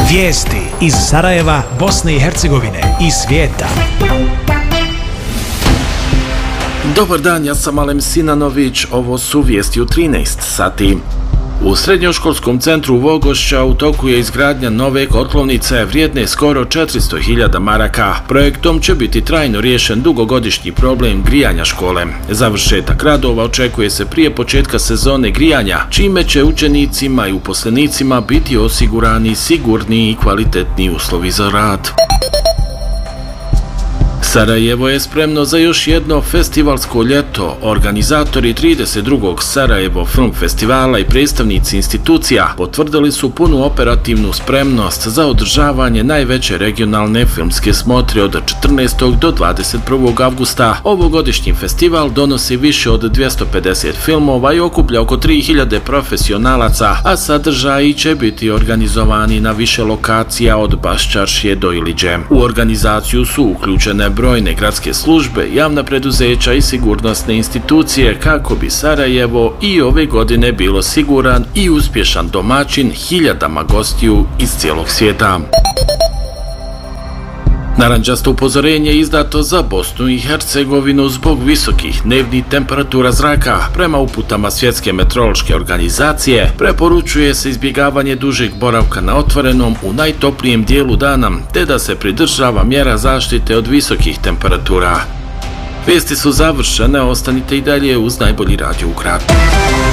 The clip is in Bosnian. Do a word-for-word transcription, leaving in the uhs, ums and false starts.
Vijesti iz Sarajeva, Bosne i Hercegovine i svijeta. Dobar dan, ja sam Alem Sinanović, ovo su vijesti u trinaest sati. U srednjoškolskom centru Vogošća u toku je izgradnja nove kotlovnice vrijedne skoro četiristo hiljada maraka. Projektom će biti trajno riješen dugogodišnji problem grijanja škole. Završetak radova očekuje se prije početka sezone grijanja, čime će učenicima i uposlenicima biti osigurani sigurni i kvalitetni uslovi za rad. Sarajevo je spremno za još jedno festivalsko ljeto. Organizatori trideset drugog Sarajevo Film Festivala i predstavnici institucija potvrdili su punu operativnu spremnost za održavanje najveće regionalne filmske smotre od četrnaestog do dvadeset prvog avgusta. Ovogodišnji festival donosi više od dvjesto pedeset filmova i okuplja oko tri hiljade profesionalaca, a sadržaji će biti organizovani na više lokacija od Baščaršije do Iliđe. U organizaciju su uključene brojne gradske službe, javna preduzeća i sigurnosne institucije kako bi Sarajevo i ove godine bilo siguran i uspješan domaćin hiljadama gostiju iz cijelog svijeta. Narančasto upozorenje izdato za Bosnu i Hercegovinu zbog visokih dnevnih temperatura zraka. Prema uputama Svjetske meteorološke organizacije preporučuje se izbjegavanje dužeg boravka na otvorenom u najtoplijem dijelu dana, te da se pridržava mjera zaštite od visokih temperatura. Vijesti su završene, ostanite i dalje uz najbolji radio u gradu.